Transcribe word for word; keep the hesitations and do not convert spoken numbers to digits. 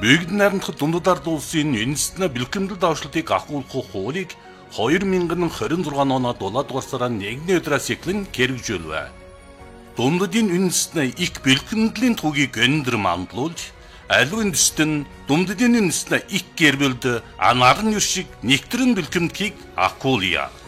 Бүгд найрамдах дундад ард улсын үндэстний бэлтгэмдэл давшлтыг ахгүйх хуулийг хоёр мянган хорин зургаан оноо дулаад дуусараа нэгний өдрөөс эхлэн хэрэгжүүлвэ. Дундадын үндэстний их бэлтгэмдлийн түүхийг өндөр мандуулж, аливаа үндэст нь дундадын үндэстний их гэрбэлд анаар нь шиг нэгтрэн бэлтгэмдгийг ахгүйя.